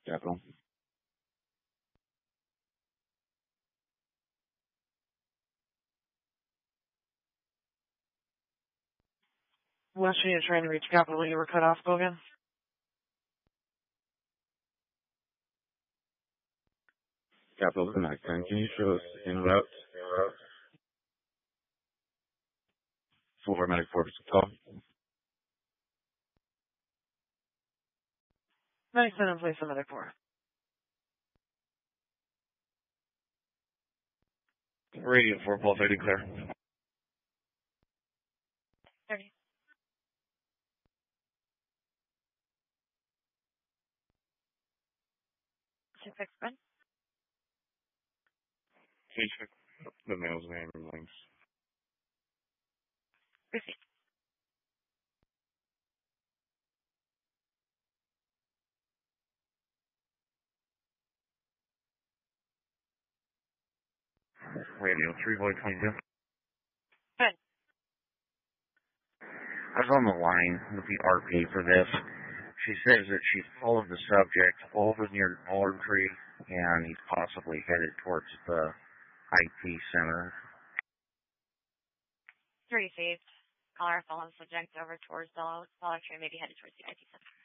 Capital. West Virginia trying to reach Capital. You were cut off, Bogan. Capital Connect. Can you show us en route? For medic force call. Nice, then in place another 4. Radio 4, Pulse ID clear. 30. Fix one. Can you check the mail's name and links? Receipt. Radio 3 Boy 22. Good. I was on the line with the RP for this. She says that she followed the subject over near Olive Tree, and he's possibly headed towards the IT center. 3 received. Caller following subject over towards Dollar Tree, maybe headed towards the IT center.